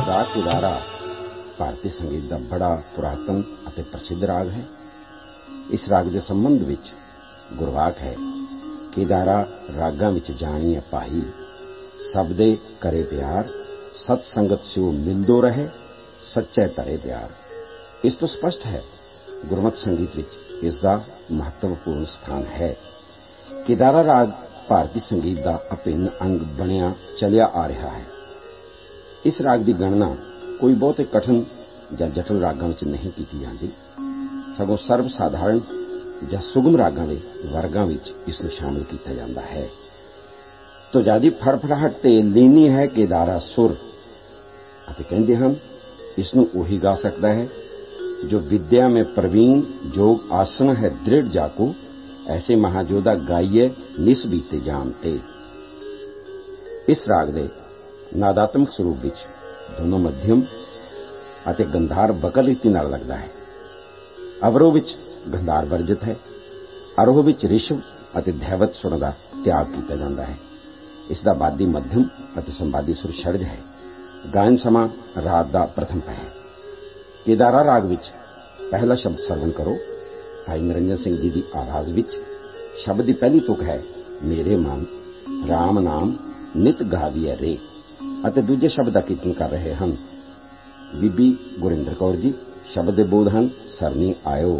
राग केदारा भारतीय संगीत का बड़ा पुरातन ਅਤੇ प्रसिद्ध राग है। इस राग के संबंध विच गुरवाक है, केदारा रागां विच जाणीए पाई, सब दे करे प्यार, सत संगत स्यो मिलदो रहे, सच्चे धरे प्यार। इस तो स्पष्ट है गुरमत संगीत विच इसका महत्वपूर्ण स्थान है। केदारा राग भारतीय संगीत का अभिन्न अंग बनिया चलिया आ रहा है। इस राग की गणना कोई बहुते कठिन या जटिल रागां विच नहीं की जाती, सगों सर्व साधारण या सुगम रागां दे वर्गां विच इसनूं शामिल किया जाता है। तो ज्यादा फड़फड़ाहट ते लीनी है केदारा सुर अते कहंदे हन इसनूं ओही गा सकता है जो विद्या में प्रवीण, जोग आसन है दृढ़ जाको, ऐसे महाजोधा गाइए निस बीते जामते। इस राग दे नादात्मक स्वरूप विच दोनों मध्यम अते गंधार बकर रीति नाल लगदा है। अवरोह विच गंधार वर्जित है, आरोह विच ऋषभ अते धैवत सुर का त्याग किया जाता है। इसका बादी मध्यम अते संवादी सुर षडज है। गायन समा रात का प्रथम पै है। केदारा राग विच पहला शब्द सरवण करो। भाई निरंजन सिंह जी की आवाज विच शब्द की पहली तुक है मेरे मन राम नाम नित गाविए रे, अते दूजे शब्द का कीर्तन कर रहे हैं बीबी गुरिंदर कौर जी। शब्द के बोध हैं सरनी आयो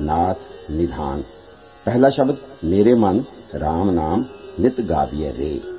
नाथ निधान। पहला शब्द मेरे मन राम नाम नित गाविए रे।